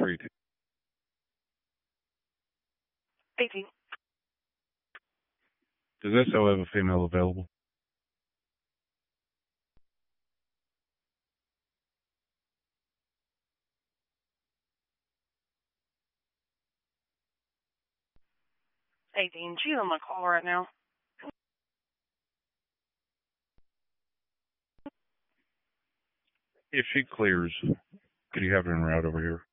3. – 18. Does SO have a female available? – 18. She's on my call right now. If she clears, could you have her en route over here?